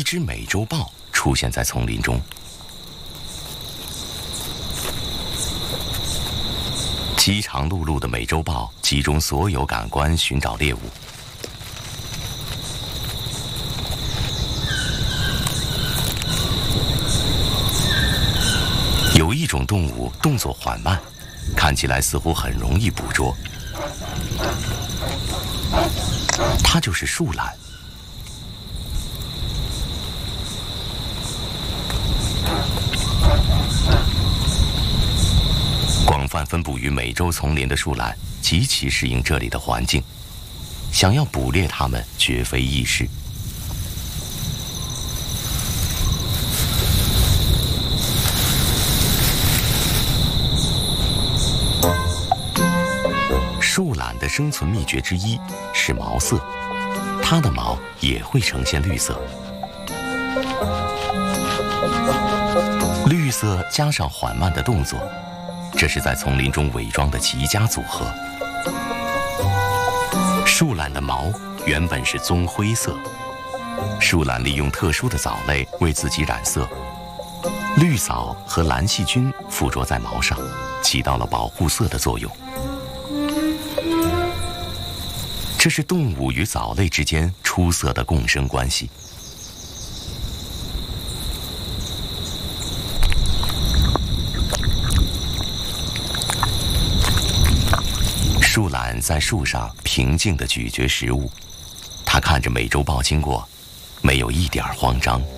只美洲豹出现在丛林中。饥肠辘辘的美洲豹集中所有感官寻找猎物。有一种动物动作缓慢，看起来似乎很容易捕捉，它就是树懒。广泛分布于美洲丛林的树懒极其适应这里的环境，想要捕猎它们绝非易事。树懒的生存秘诀之一是毛色，它的毛也会呈现绿色。绿色加上缓慢的动作，这是在丛林中伪装的极佳组合。树懒的毛原本是棕灰色，树懒利用特殊的藻类为自己染色，绿藻和蓝细菌附着在毛上，起到了保护色的作用。这是动物与藻类之间出色的共生关系。树懒在树上平静地咀嚼食物，它看着美洲豹经过，没有一点慌张。